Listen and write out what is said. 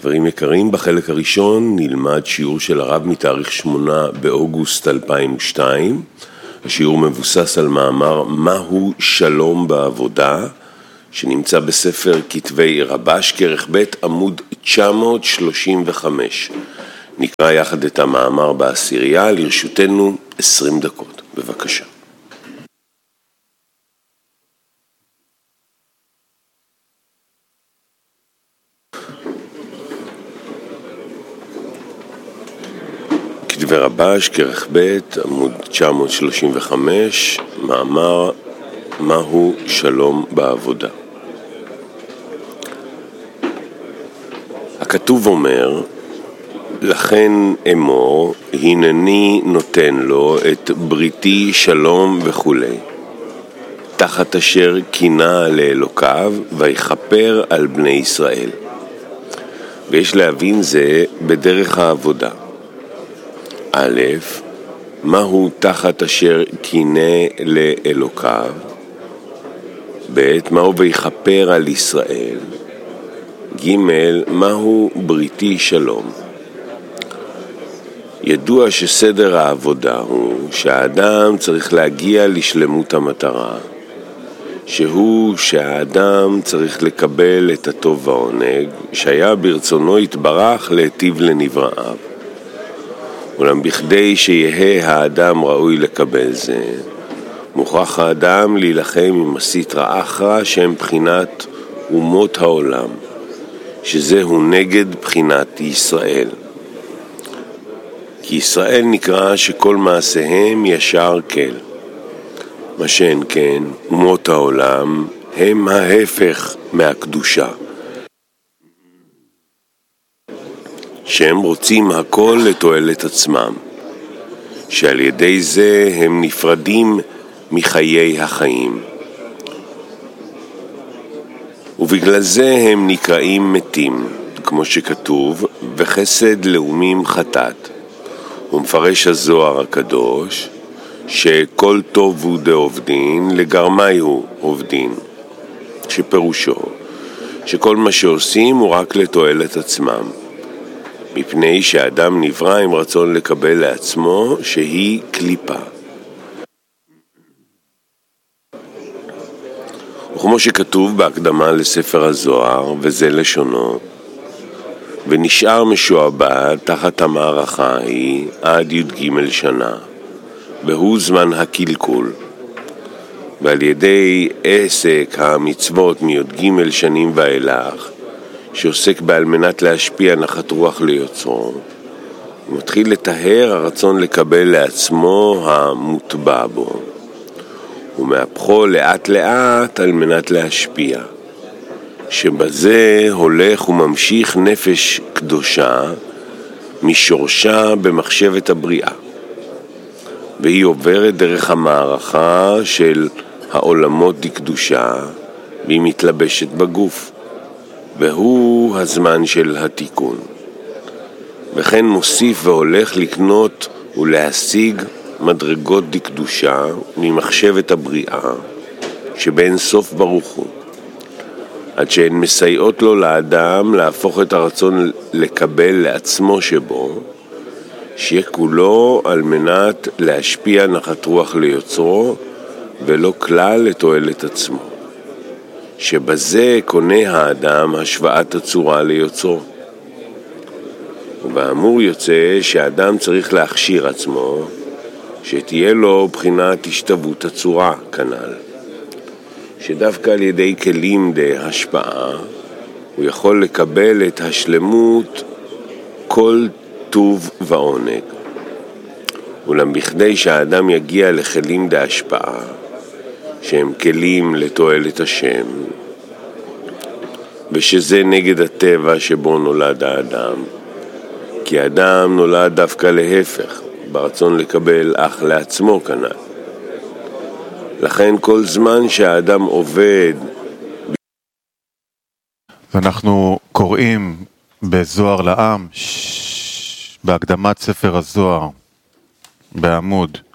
חברים יקרים, בחלק הראשון נלמד שיעור של הרב מתאריך 8 באוגוסט 2002. השיעור מבוסס על מאמר מהו שלום בעבודה, שנמצא בספר כתבי רבש, כרך ב' עמוד 935. נקרא יחד את המאמר בעשירייה, לרשותנו 20 דקות. בבקשה. כתבי רבש, כרך ב' עמוד 935, מאמר מהו שלום בעבודה. הכתוב אומר, לכן אמור, הנני נותן לו את בריתי שלום וכו', תחת אשר קינה לאלוקיו ויכפר על בני ישראל. ויש להבין זה בדרך העבודה. א', מהו תחת אשר קינה לאלוקיו? ב', מהו ויכפר על ישראל? ג', מהו בריתי שלום? ידוע שסדר העבודה הוא שהאדם צריך להגיע לשלמות המטרה, שהוא שהאדם צריך לקבל את הטוב והעונג, שהיה ברצונו יתברך להיטיב לנבראיו. אולם בכדי שיהיה האדם ראוי לקבל זה, מוכרח האדם להילחם עם הסטרא אחרא שהם בחינת אומות העולם, שזהו נגד בחינת ישראל. כי ישראל נקרא שכל מעשיהם ישר כל. מה שאין כן, אומות העולם הם ההפך מהקדושה, שהם רוצים הכל לתועלת עצמם, שעל ידי זה הם נפרדים מחיי החיים. ובגלל זה הם נקראים מתים, כמו שכתוב, וחסד לאומים חטאת. ומפרש הזוהר הקדוש, שכל טוב הוא דעובדין, לגרמי הוא עובדין, שפירושו, שכל מה שעושים הוא רק לתועלת עצמם, מפני שהאדם נברא עם רצון לקבל לעצמו שהיא קליפה. וכמו שכתוב בהקדמה לספר הזוהר, וזה לשונו, ונשאר משועבד תחת המערכה ההיא עד י"ג שנה, והוא זמן הקלקול. ועל ידי עסק המצוות מי"ג שנים ואילך, שעוסק בעל מנת להשפיע נחת רוח ליוצרו, הוא מתחיל לטהר הרצון לקבל לעצמו המוטבע בו, ומהפכו לאט לאט על מנת להשפיע, שבזה הולך וממשיך נפש קדושה משורשה במחשבת הבריאה, והיא עוברת דרך המערכה של העולמות דקדושה, והיא מתלבשת בגוף, והוא הזמן של התיקון. וכן מוסיף והולך לקנות ולהשיג מדרגות דקדושה ממחשבת הבריאה שבין סוף ברוך הוא, עד שהן מסייעות לו לאדם להפוך את הרצון לקבל לעצמו שבו, שיהיה כולו על מנת להשפיע נחת רוח ליוצרו ולא כלל לתועלת עצמו, שבזה קונה האדם השוואת הצורה ליוצרו. ובאמור יוצא שהאדם צריך להכשיר עצמו, שתהיה לו בחינת השתוות הצורה כנ"ל, שדווקא על ידי כלים להשפעה הוא יכול לקבל את השלמות כל טוב ועונג. אולם בכדי שהאדם יגיע לכלים להשפעה שהם כלים לתועלת השם, ושזה נגד הטבע שבו נולד האדם, כי האדם נולד דווקא להפך, ברצון לקבל אך לעצמו כנ"ל. לכן כל זמן שהאדם עובד, ואנחנו קוראים בזוהר לעם, בהקדמת ספר הזוהר, בעמוד